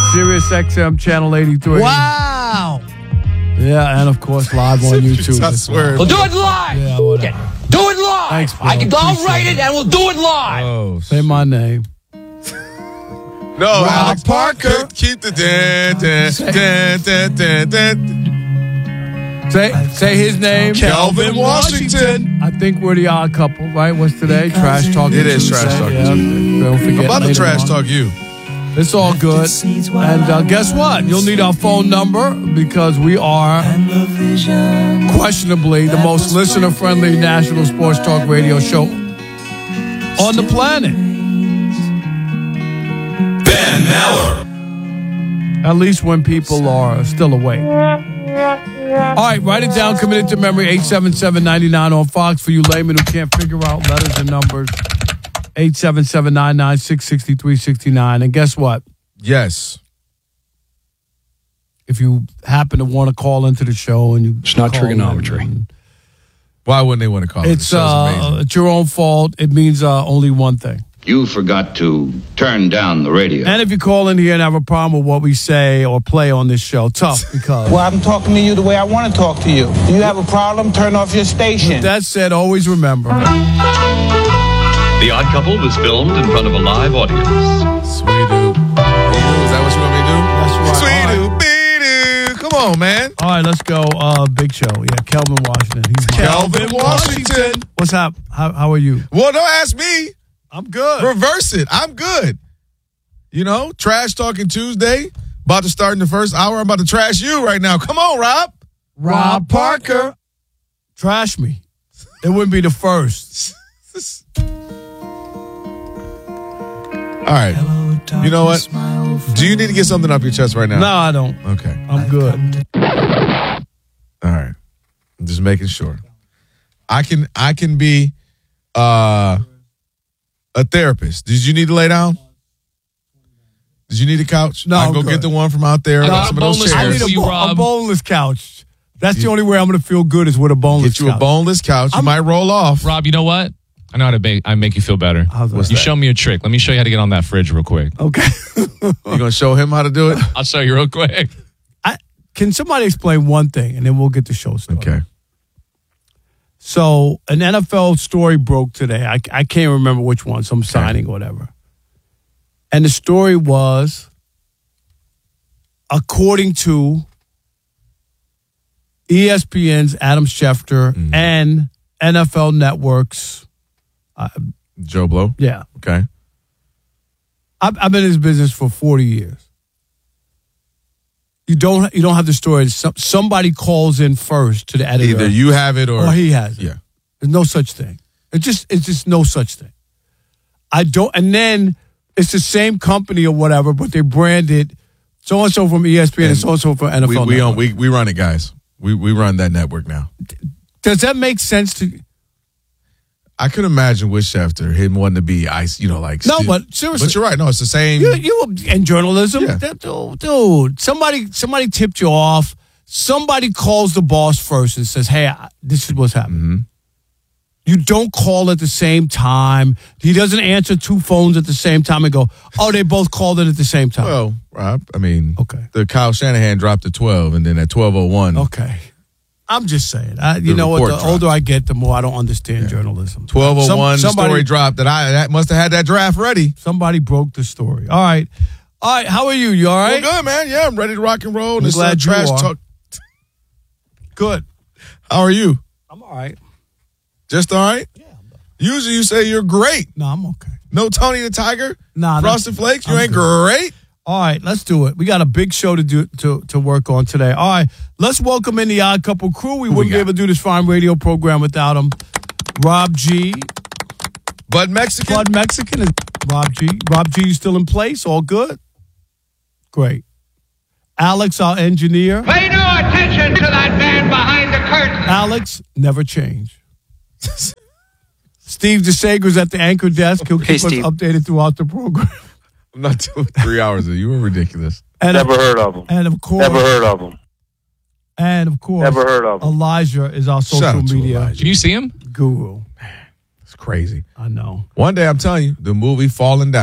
Sirius XM Channel 83. Wow. Yeah, and of course live on YouTube. I swear. We'll do it live. Yeah, whatever. Do it live. Thanks, bro. I'll write it and we'll do it live. Oh, Say my name. no, Alex Parker. Keep the Say his name. Calvin Washington. I think we're the odd couple, right? What's today? Trash Talk. It is Trash Talk Yeah. Tuesday. Don't forget. I'm about to later trash on. talk you. It's all good. And guess what? You'll need our phone number because we are questionably the most listener-friendly national sports talk radio show on the planet. Ben Maller. At least when people are still awake. All right, write it down. Commit it to memory. 877-99 on Fox for you laymen who can't figure out letters and numbers. 877-996-6369. And guess what? Yes. If you happen to want to call into the show and you... It's not call trigonometry. in, Why wouldn't they want to call it? It's your own fault. It means only one thing. You forgot to turn down the radio. And if you call in here and have a problem with what we say or play on this show, tough because... Well, I'm talking to you the way I want to talk to you. Do you have a problem? Turn off your station. With that said, always remember... The Odd Couple was filmed in front of a live audience. Sweet-oo. Is that what you want me to do? That's right. Sweet-oo, beat-oo. Come on, man. All right, let's go. Big show. Yeah, Kelvin Washington. He's Calvin Washington. What's up? How are you? Well, don't ask me. I'm good. Reverse it. I'm good. You know, Trash Talking Tuesday. About to start in the first hour. I'm about to trash you right now. Come on, Rob. Rob Parker. Trash me. It wouldn't be the first. All right. You know what? Do you need to get something up your chest right now? No, I don't. Okay. I'm good. All right. I'm just making sure. I can be a therapist. Did you need to lay down? Did you need a couch? No, I I'm go good. get the one from out there. No, Some of those boneless I chairs. need You, a Rob. boneless couch. That's the only way I'm going to feel good is with a boneless Get you a couch. boneless couch. You might roll off. Rob, you know what? I know how to make you feel better. How's that? You show me a trick. Let me show you how to get on that fridge real quick. Okay. You going to show him how to do it? I'll show you real quick. Can somebody explain one thing, and then we'll get the show started? Okay. So an NFL story broke today. I can't remember which one, some signing or whatever. And the story was, according to ESPN's Adam Schefter and NFL Network's, Joe Blow? yeah. Okay. I've been in this business for 40 years. You don't have the story. Somebody calls in first to the editor. Either you have it or he has it. Yeah. There's no such thing. It's just no such thing. I don't. And then it's the same company or whatever, but they brand it so and so from ESPN and so and so from NFL. We run it, guys. We run that network now. Does that make sense to? I could imagine with Schefter him wanting to be ice. No, but seriously, But you're right. No, it's the same. You in journalism, Yeah. dude. Somebody tipped you off. Somebody calls the boss first and says, "Hey, this is what's happening." Mm-hmm. You don't call at the same time. He doesn't answer two phones at the same time and go, "Oh, they both called in at the same time." Well, Rob, I mean, Okay. the Kyle Shanahan dropped to 12, and then at 12:01, Okay. I'm just saying. You know what? report The dropped. older I get, the more I don't understand journalism. 12:01, the Somebody- story dropped. That must have had that draft ready. Somebody broke the story. All right. How are you? You all right? Well, good, man. Yeah, I'm ready to rock and roll. I'm This glad you trash are. talk. Good. How are you? I'm all right. Just all right? Yeah. Usually you say you're great. No, I'm okay. No Tony the Tiger? Nah, Frosted Flakes? You I'm ain't good. great? All right, let's do it. We got a big show to work on today. All right, let's welcome in the Odd Couple crew. We wouldn't be able to do this fine radio program without them. Rob G. Bud Mexican? Bud Mexican is Rob G. Rob G, you still in place? All good? Great. Alex, our engineer. Pay no attention to that man behind the curtain. Alex, never change. Steve DeSager's at the anchor desk. He'll keep us updated throughout the program. I'm not doing 3 hours of it. You were ridiculous. And Never heard of him. And of course, Never heard of him. And of course, Never heard of him. Elijah is our Shout social out to media Elijah. Can you see him? guru. It's crazy. I know. One day, I'm telling you, the movie Falling Down.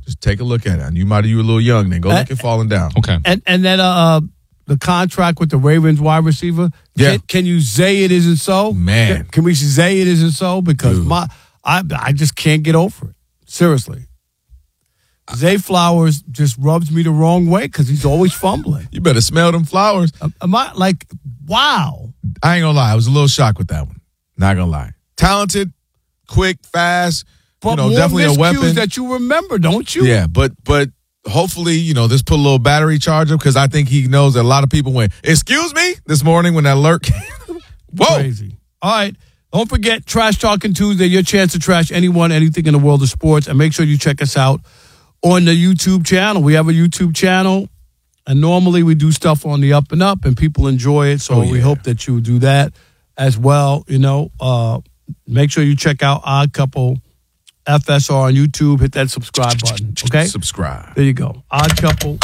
Just take a look at it. And you were a little young then. Go look at Falling Down. Okay. And then the contract with the Ravens wide receiver. Yeah. Can you say it isn't so? Man. Can we say it isn't so? Because I just can't get over it. Seriously. Zay Flowers just rubs me the wrong way because he's always fumbling. You better smell them flowers. Am I like, wow. I ain't gonna lie. I was a little shocked with that one. Not gonna lie. Talented, quick, fast. But definitely a weapon that you remember, don't you? Yeah, but hopefully, this put a little battery charge up because I think he knows that a lot of people went, excuse me, this morning when that alert came. Whoa. Crazy. All right. Don't forget Trash Talking Tuesday, your chance to trash anyone, anything in the world of sports. And make sure you check us out on the YouTube channel. We have a YouTube channel, and normally we do stuff on the up and up, and people enjoy it. So we hope that you do that as well. Make sure you check out Odd Couple FSR on YouTube. Hit that subscribe button, okay? Subscribe. There you go. Odd Couple.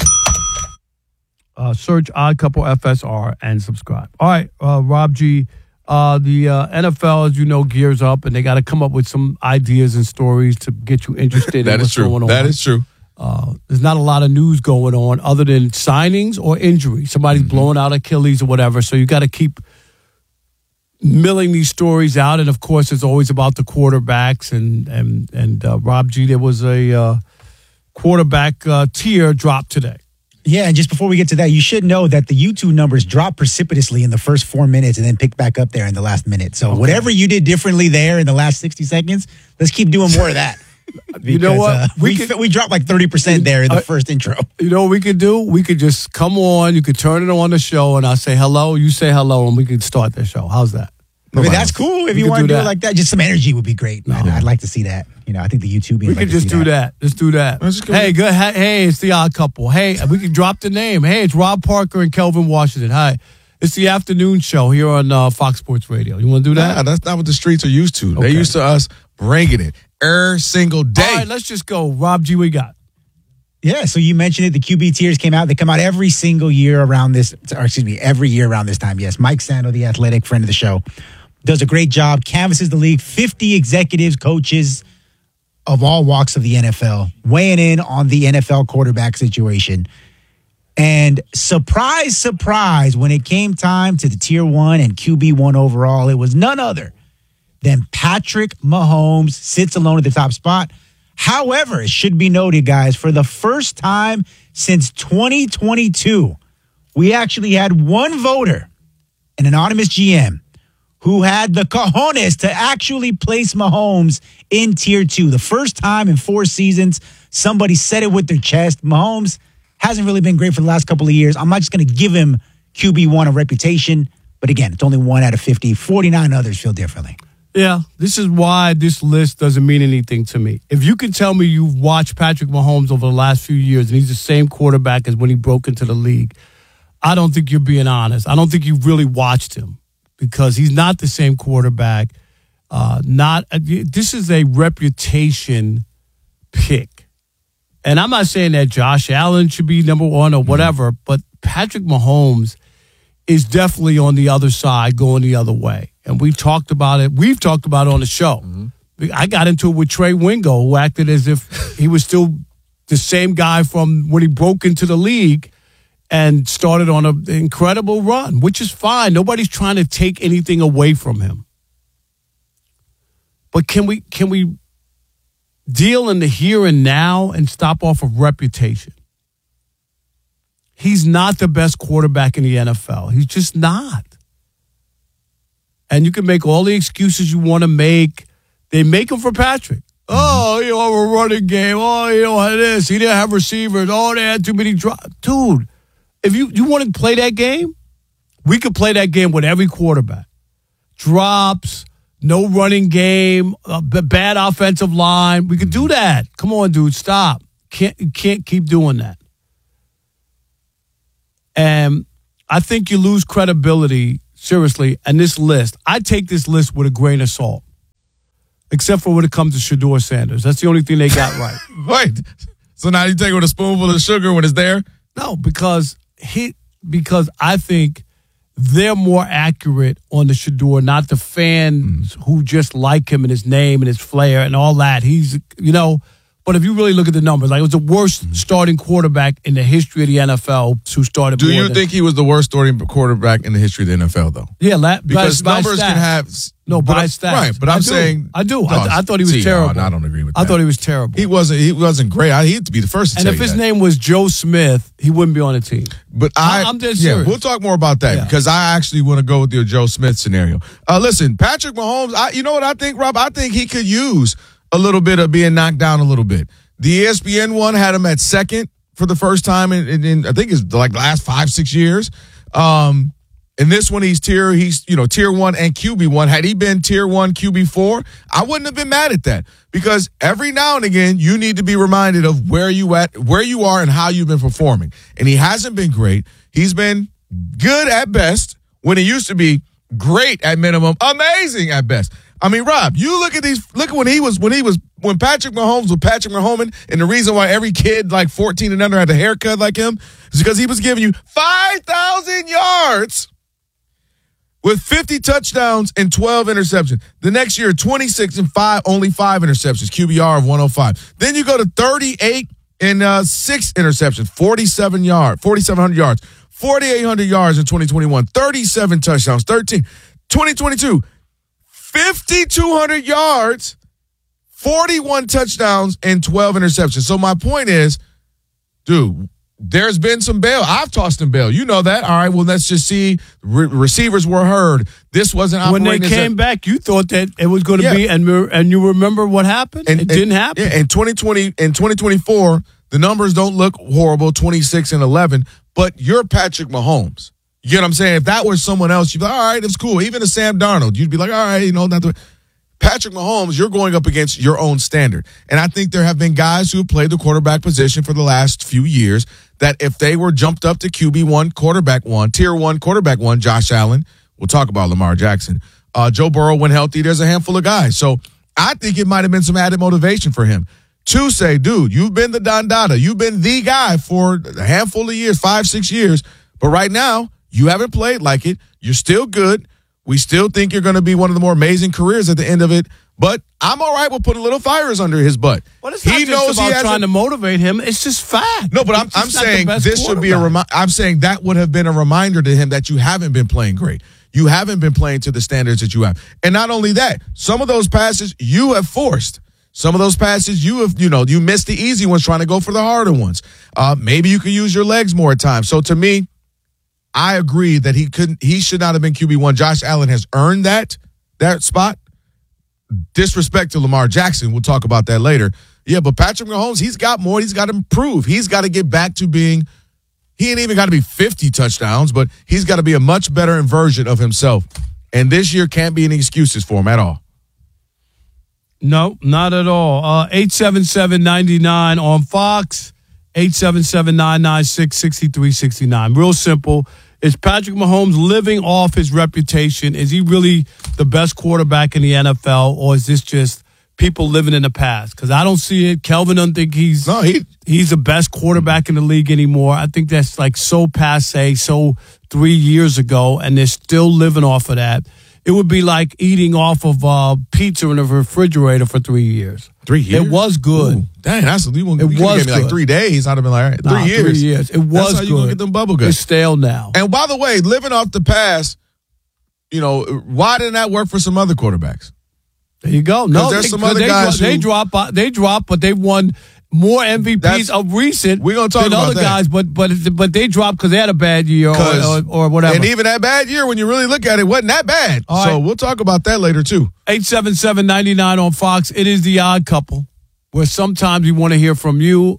Search Odd Couple FSR and subscribe. All right, Rob G., the NFL, as you know, gears up, and they got to come up with some ideas and stories to get you interested in what's going on. That is true. There's not a lot of news going on other than signings or injury. Somebody's blowing out Achilles or whatever, so you got to keep milling these stories out. And, of course, it's always about the quarterbacks. And Rob G., there was a quarterback tier drop today. Yeah, and just before we get to that, you should know that the YouTube numbers dropped precipitously in the first 4 minutes and then picked back up there in the last minute. So whatever you did differently there in the last 60 seconds, let's keep doing more of that. Because, you know what? We dropped like 30% there in the first intro. You know what we could do? We could just come on. You could turn it on the show, and I'll say hello. You say hello, and we could start the show. How's that? I mean, that's cool. If you want to do it like that, just some energy would be great. I'd like to see that. I think the YouTube. We could just do that. Just do that. Hey, good. Hey, it's the Odd Couple. Hey, we could drop the name. Hey, it's Rob Parker and Kelvin Washington. Hi. It's the afternoon show here on Fox Sports Radio. You want to do that? Nah, that's not what the streets are used to. They're used to us bringing it every single day. All right, let's just go. Rob G., we got. Yeah, so you mentioned it. The QB tiers came out. They come out every single year around this, every year around this time. Yes, Mike Sando, the athletic friend of the show, does a great job, canvasses the league, 50 executives, coaches of all walks of the NFL, weighing in on the NFL quarterback situation. And surprise, surprise, when it came time to the tier 1 and QB1 overall, it was none other than Patrick Mahomes sits alone at the top spot. However, it should be noted, guys, for the first time since 2022, we actually had one voter, an anonymous GM, who had the cojones to actually place Mahomes in tier 2. The first time in 4 seasons, somebody said it with their chest. Mahomes hasn't really been great for the last couple of years. I'm not just going to give him QB1 a reputation, but again, it's only 1 out of 50. 49 others feel differently. Yeah, this is why this list doesn't mean anything to me. If you can tell me you've watched Patrick Mahomes over the last few years and he's the same quarterback as when he broke into the league, I don't think you're being honest. I don't think you've really watched him because he's not the same quarterback. This is a reputation pick. And I'm not saying that Josh Allen should be number 1 or whatever, but Patrick Mahomes is definitely on the other side, going the other way. And we talked about it. We've talked about it on the show. Mm-hmm. I got into it with Trey Wingo, who acted as if he was still the same guy from when he broke into the league and started on an incredible run, which is fine. Nobody's trying to take anything away from him. But can we deal in the here and now and stop off of reputation? He's not the best quarterback in the NFL. He's just not. And you can make all the excuses you want to make. They make them for Patrick. Oh, you have a running game. Oh, you don't have this. He didn't have receivers. Oh, they had too many drops. Dude, if you want to play that game, we could play that game with every quarterback. Drops, no running game, bad offensive line. We could do that. Come on, dude, stop. You can't keep doing that. And I think you lose credibility, seriously, and this list. I take this list with a grain of salt, except for when it comes to Shedeur Sanders. That's the only thing they got right. Wait, so now you take it with a spoonful of sugar when it's there? No, because I think they're more accurate on the Shedeur, not the fans who just like him and his name and his flair and all that. He's, But if you really look at the numbers, like it was the worst starting quarterback in the history of the NFL who started. Do you think he was the worst starting quarterback in the history of the NFL, though? Yeah, because numbers can have by stats. Right, but I'm saying I do. No, I thought he was terrible. I don't agree with that. I thought he was terrible. He wasn't great. He had to be the first to and tell if you his that. name was Joe Smith, he wouldn't be on the team. But I'm dead serious. We'll talk more about that because I actually want to go with your Joe Smith scenario. Listen, Patrick Mahomes, you know what I think, Rob? I think he could use a little bit of being knocked down a little bit. The ESPN one had him at second for the first time in I think it's like the last 5-6 years. In this one, he's tier 1 and QB1. Had he been tier 1 QB4, I wouldn't have been mad at that because every now and again you need to be reminded of where you are and how you've been performing. And he hasn't been great. He's been good at best when he used to be great at minimum, amazing at best. I mean, Rob, you look at these. Look at when Patrick Mahomes was Patrick Mahomes, and the reason why every kid like 14 and under had a haircut like him is because he was giving you 5,000 yards with 50 touchdowns and 12 interceptions. The next year, 26 and 5, only 5 interceptions, QBR of 105. Then you go to 38 and 6 interceptions, 4,700 yards, 4,800 yards in 2021, 37 touchdowns, 2022. 5,200 yards, 41 touchdowns, and 12 interceptions. So my point is, dude, there's been some bail. I've tossed him bail. You know that. All right, well, let's just see. Receivers were heard. This wasn't operating. When they came back, you thought that it was going to be, and you remember what happened? It didn't happen. Yeah, in 2024, the numbers don't look horrible, 26 and 11, but you're Patrick Mahomes. You get what I'm saying? If that were someone else, you'd be like, all right, it's cool. Even a Sam Darnold, you'd be like, all right, not the Patrick Mahomes, you're going up against your own standard. And I think there have been guys who have played the quarterback position for the last few years that if they were jumped up to QB1, quarterback 1, tier 1, quarterback 1, Josh Allen, we'll talk about Lamar Jackson, Joe Burrow when healthy, there's a handful of guys. So I think it might have been some added motivation for him to say, dude, you've been the Don Dada. You've been the guy for a handful of years, 5-6 years. But right now, you haven't played like it. You're still good. We still think you're going to be one of the more amazing careers at the end of it. But I'm all right with putting little fires under his butt. Well, it's not he just about trying to motivate him. It's just fact. No, but I'm saying this should be a reminder. I'm saying that would have been a reminder to him that you haven't been playing great. You haven't been playing to the standards that you have. And not only that, some of those passes you have forced. Some of those passes you have, you missed the easy ones trying to go for the harder ones. Maybe you could use your legs more at times. So to me, I agree that he should not have been QB1. Josh Allen has earned that spot. Disrespect to Lamar Jackson. We'll talk about that later. Yeah, but Patrick Mahomes, he's got more. He's got to improve. He's got to get back to being, he ain't even got to be 50 touchdowns, but he's got to be a much better version of himself. And this year can't be any excuses for him at all. No, not at all. 877-99 on Fox. 877-996-6369. Real simple. Is Patrick Mahomes living off his reputation? Is he really the best quarterback in the NFL, or is this just people living in the past? Because I don't see it. Kelvin doesn't think he's the best quarterback in the league anymore. I think that's like so passe, so 3 years ago, and they're still living off of that. It would be like eating off of pizza in a refrigerator for 3 years. 3 years? It was good. Ooh, dang, that's you was gave me like 3 days. I'd have been like, all right, 3 years. 3 years. It was that's how good. you gonna get them bubble guts. It's stale now. And by the way, living off the past, why didn't that work for some other quarterbacks? There you go. No, there's some other guys they drop, but they've won more MVPs of recent we're gonna talk than about other that. guys, but they dropped because they had a bad year or whatever. And even that bad year, when you really look at it, wasn't that bad. All so right. we'll talk about that later too. 877-99 on Fox. It is the Odd Couple, where sometimes we want to hear from you.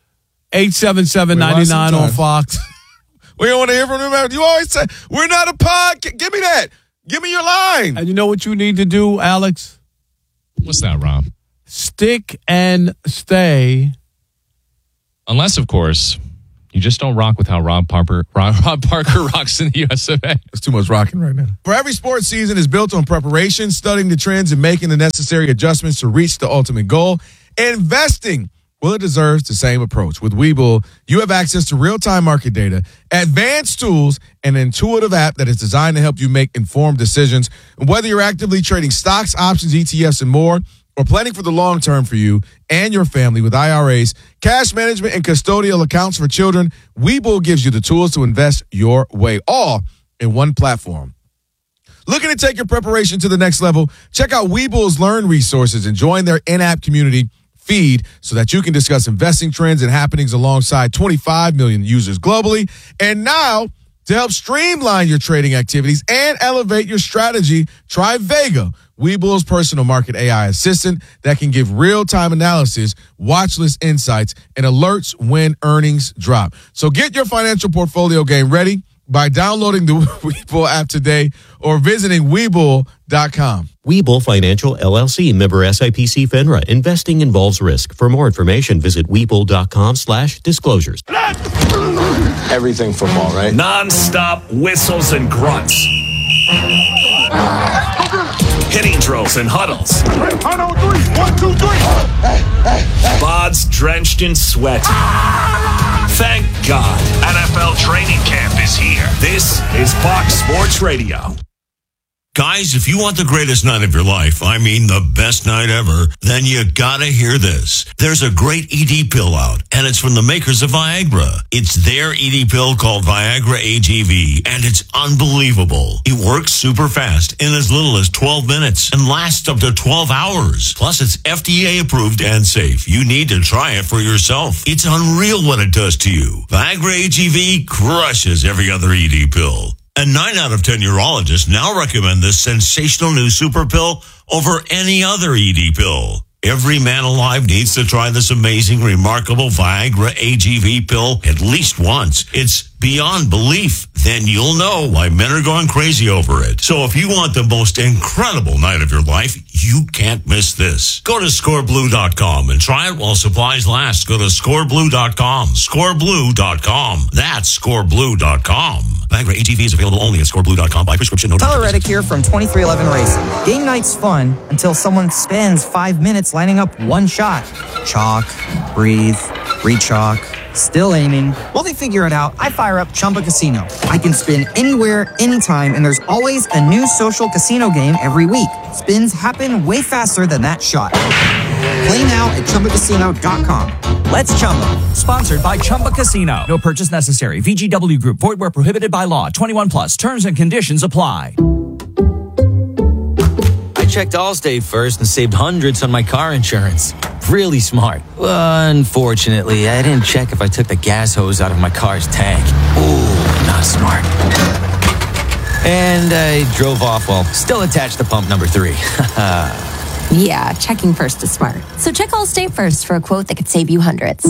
877-99 on Fox. We don't want to hear from them. You always say, we're not a pod. Give me that. Give me your line. And you know what you need to do, Alex? What's that, Rob? Stick and stay. Unless, of course, you just don't rock with how Rob Parker rocks in the US of A. It's too much rocking right now. For every sports season is built on preparation, studying the trends, and making the necessary adjustments to reach the ultimate goal. Investing, well, it deserves the same approach. With Webull, you have access to real-time market data, advanced tools, and an intuitive app that is designed to help you make informed decisions. And whether you're actively trading stocks, options, ETFs, and more, or planning for the long term for you and your family with IRAs, cash management, and custodial accounts for children, Webull gives you the tools to invest your way, all in one platform. Looking to take your preparation to the next level? Check out Webull's Learn resources and join their in-app community feed so that you can discuss investing trends and happenings alongside 25 million users globally. And now, to help streamline your trading activities and elevate your strategy, try Vega, Webull's personal market AI assistant that can give real-time analysis, watch list insights, and alerts when earnings drop. So get your financial portfolio game ready by downloading the Webull app today or visiting Webull.com. Webull Financial LLC, member SIPC FINRA. Investing involves risk. For more information, visit Webull.com/disclosures. Everything football, right? Non-stop whistles and grunts. Hitting drills and huddles. 1, 2, 3. Bods drenched in sweat. Thank God, NFL training camp is here. This is Fox Sports Radio. Guys, if you want the greatest night of your life, I mean the best night ever, then you gotta hear this. There's a great ED pill out, and it's from the makers of Viagra. It's their ED pill called Viagra AGV, and it's unbelievable. It works super fast in as little as 12 minutes and lasts up to 12 hours. Plus, it's FDA approved and safe. You need to try it for yourself. It's unreal what it does to you. Viagra AGV crushes every other ED pill. And 9 out of 10 urologists now recommend this sensational new super pill over any other ED pill. Every man alive needs to try this amazing, remarkable Viagra AGV pill at least once. It's beyond belief. Then you'll know why men are going crazy over it. So if you want the most incredible night of your life, you can't miss this. Go to scoreblue.com and try it while supplies last. Go to scoreblue.com. Scoreblue.com. That's scoreblue.com. Viagra AGV is available only at scoreblue.com by prescription. No Tyler Reddick here from 2311 Racing. Game night's fun until someone spends 5 minutes lining up one shot. Chalk, breathe, re-chalk, still aiming. While they figure it out, I fire up Chumba Casino. I can spin anywhere, anytime, and there's always a new social casino game every week. Spins happen way faster than that shot. Play now at ChumbaCasino.com. Let's Chumba. Sponsored by Chumba Casino. No purchase necessary. VGW Group. Void where prohibited by law. 21 plus. Terms and conditions apply. I checked Allstate first and saved hundreds on my car insurance. Really smart. Unfortunately, I didn't check if I took the gas hose out of my car's tank. Ooh, not smart. And I drove off while still attached to pump number 3. Yeah, checking first is smart. So check Allstate first for a quote that could save you hundreds.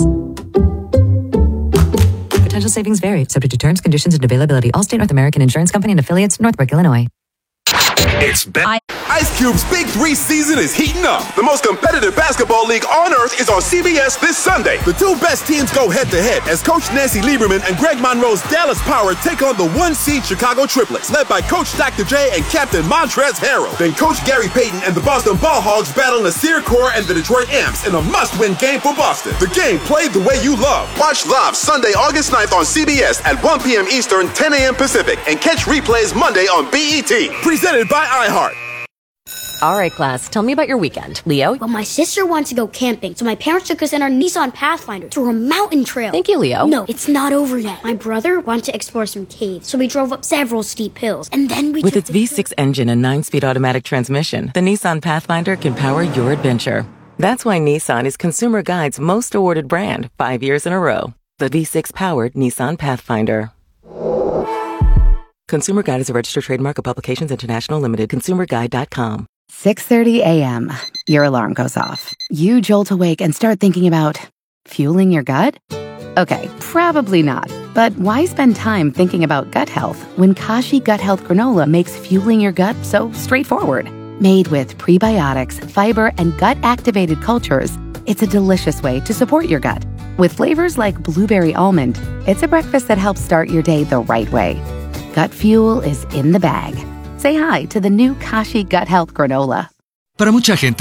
Potential savings vary, subject to terms, conditions, and availability. Allstate North American Insurance Company and affiliates, Northbrook, Illinois. It's back. Ice Cube's Big 3 season is heating up. The most competitive basketball league on earth is on CBS this Sunday. The 2 best teams go head-to-head as Coach Nancy Lieberman and Greg Monroe's Dallas Power take on the 1-seed Chicago Triplets, led by Coach Dr. J and Captain Montrezl Harrell. Then Coach Gary Payton and the Boston Ball Hogs battle Nasir Kaur and the Detroit Amps in a must-win game for Boston. The game played the way you love. Watch live Sunday, August 9th on CBS at 1 p.m. Eastern, 10 a.m. Pacific, and catch replays Monday on BET. Presented by iHeart. All right, class, tell me about your weekend. Leo? Well, my sister wants to go camping, so my parents took us in our Nissan Pathfinder through a mountain trail. Thank you, Leo. No, it's not over yet. My brother wanted to explore some caves, so we drove up several steep hills, and then we With its V6 engine and 9-speed automatic transmission, the Nissan Pathfinder can power your adventure. That's why Nissan is Consumer Guide's most awarded brand 5 years in a row. The V6-powered Nissan Pathfinder. Consumer Guide is a registered trademark of Publications International Limited. ConsumerGuide.com. 6:30 a.m. Your alarm goes off. You jolt awake and start thinking about fueling your gut? Okay, probably not. But why spend time thinking about gut health when Kashi Gut Health Granola makes fueling your gut so straightforward? Made with prebiotics, fiber, and gut-activated cultures, it's a delicious way to support your gut. With flavors like blueberry almond, it's a breakfast that helps start your day the right way. Gut fuel is in the bag. Say hi to the new Kashi Gut Health Granola. Para mucha gente,